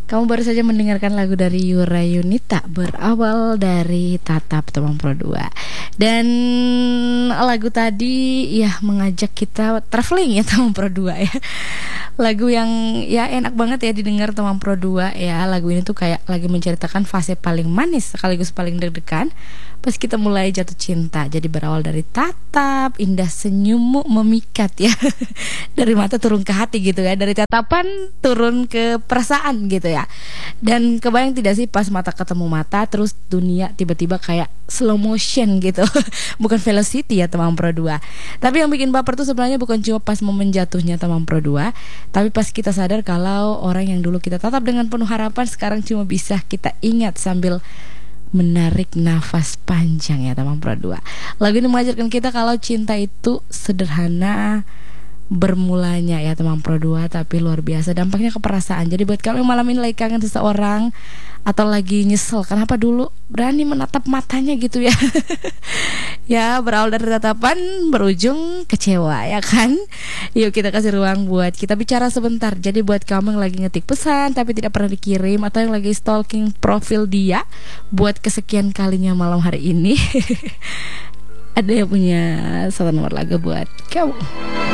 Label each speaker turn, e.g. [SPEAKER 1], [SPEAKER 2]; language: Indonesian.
[SPEAKER 1] Kamu baru saja mendengarkan lagu dari Yura Yunita, berawal dari Tatap Tomang Pro 2. Dan lagu tadi ya mengajak kita traveling ya Tomang Pro 2 ya. Lagu yang ya enak banget ya didengar Tomang Pro 2 ya. Lagu ini tuh kayak lagi menceritakan fase paling manis sekaligus paling deg-degan pas kita mulai jatuh cinta. Jadi berawal dari tatap, indah senyummu memikat ya. Dari mata turun ke hati gitu ya. Dari tatapan turun ke perasaan gitu ya. Dan kebayang tidak sih pas mata ketemu mata, terus dunia tiba-tiba kayak slow motion gitu. Bukan velocity ya Tomang Pro 2. Tapi yang bikin baper tuh sebenarnya bukan cuma pas momen jatuhnya Tomang Pro 2, tapi pas kita sadar kalau orang yang dulu kita tatap dengan penuh harapan sekarang cuma bisa kita ingat sambil menarik nafas panjang ya Tomang Pro 2. Lagu ini mengajarkan kita kalau cinta itu sederhana bermulanya ya Tomang Pro 2, tapi luar biasa dampaknya ke perasaan. Jadi buat kamu yang malam ini lagi kangen seseorang atau lagi nyesel kenapa dulu berani menatap matanya gitu ya. Ya berawal dari tatapan berujung kecewa ya kan. Yuk kita kasih ruang buat kita bicara sebentar. Jadi buat kamu yang lagi ngetik pesan tapi tidak pernah dikirim, atau yang lagi stalking profil dia buat kesekian kalinya malam hari ini, ada yang punya satu nomor lagu buat kamu.